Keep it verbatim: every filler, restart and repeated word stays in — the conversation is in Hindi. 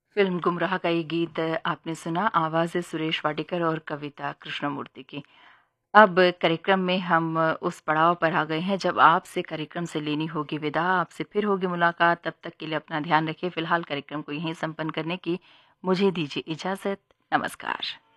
फ़िल्म गुमराह का ये गीत आपने सुना, आवाज़ है सुरेश वाडीकर और कविता कृष्णमूर्ति की। अब कार्यक्रम में हम उस पड़ाव पर आ गए हैं जब आपसे कार्यक्रम से लेनी होगी विदा, आपसे फिर होगी मुलाकात। तब तक के लिए अपना ध्यान रखिए। फ़िलहाल कार्यक्रम को यहीं संपन्न करने की मुझे दीजिए इजाज़त। नमस्कार।